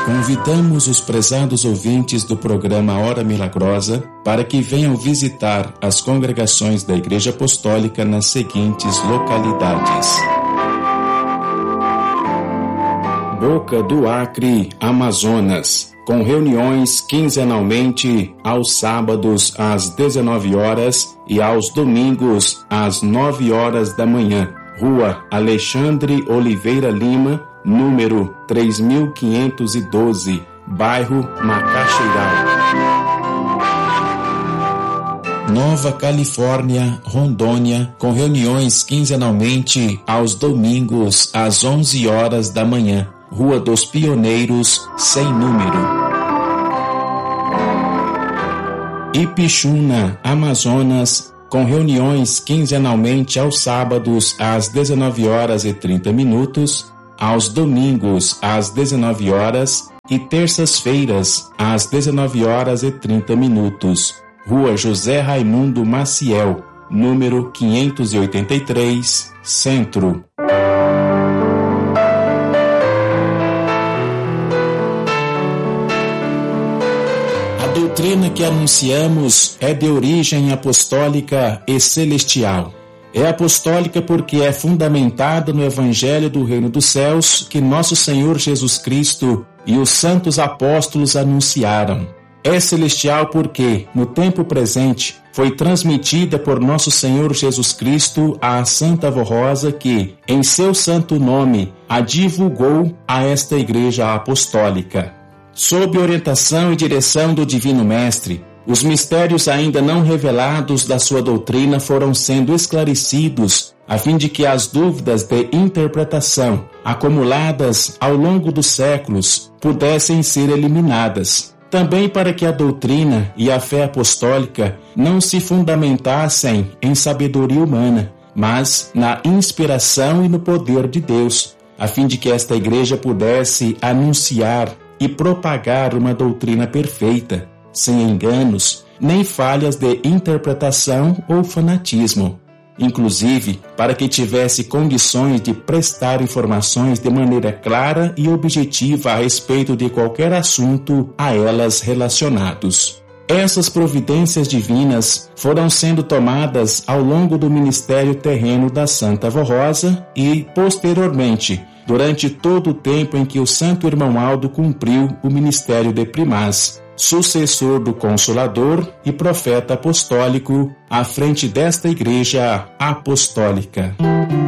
Convidamos os prezados ouvintes do programa Hora Milagrosa para que venham visitar as congregações da Igreja Apostólica nas seguintes localidades: Boca do Acre, Amazonas, com reuniões quinzenalmente aos sábados às 19 horas e aos domingos às 9 horas da manhã. Rua Alexandre Oliveira Lima, número 3512, bairro Macaxeiral. Nova Califórnia, Rondônia, com reuniões quinzenalmente aos domingos às 11 horas da manhã. Rua dos Pioneiros, sem número. Ipixuna, Amazonas, com reuniões quinzenalmente aos sábados às 19 horas e 30 minutos, aos domingos às 19 horas e terças-feiras às 19 horas e 30 minutos. Rua José Raimundo Maciel, número 583, Centro. A doutrina que anunciamos é de origem apostólica e celestial. É apostólica porque é fundamentada no Evangelho do Reino dos Céus que nosso Senhor Jesus Cristo e os santos apóstolos anunciaram. É celestial porque, no tempo presente, foi transmitida por nosso Senhor Jesus Cristo à Santa Rosa que, em seu santo nome, a divulgou a esta Igreja Apostólica. Sob orientação e direção do Divino Mestre, os mistérios ainda não revelados da sua doutrina foram sendo esclarecidos a fim de que as dúvidas de interpretação acumuladas ao longo dos séculos pudessem ser eliminadas. Também para que a doutrina e a fé apostólica não se fundamentassem em sabedoria humana, mas na inspiração e no poder de Deus, a fim de que esta igreja pudesse anunciar e propagar uma doutrina perfeita, sem enganos, nem falhas de interpretação ou fanatismo. Inclusive, para que tivesse condições de prestar informações de maneira clara e objetiva a respeito de qualquer assunto a elas relacionados. Essas providências divinas foram sendo tomadas ao longo do ministério terreno da Santa Rosa e, posteriormente, durante todo o tempo em que o Santo Irmão Aldo cumpriu o ministério de primaz, sucessor do Consolador e profeta apostólico, à frente desta Igreja Apostólica.